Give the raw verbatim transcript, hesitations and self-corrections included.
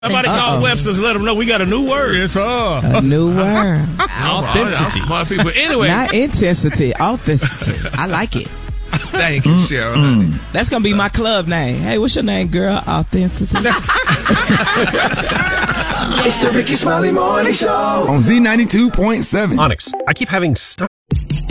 Somebody call Webster's and let them know we got a new word. Yes, sir. A new word. Authenticity. Smart people. Anyway. Not intensity. Authenticity. I like it. Thank you, Cheryl. Mm. That's going to be my club name. Hey, what's your name, girl? Authenticity. It's the Ricky Smiley Morning Show on Z ninety-two point seven. Onyx, I keep having stuff.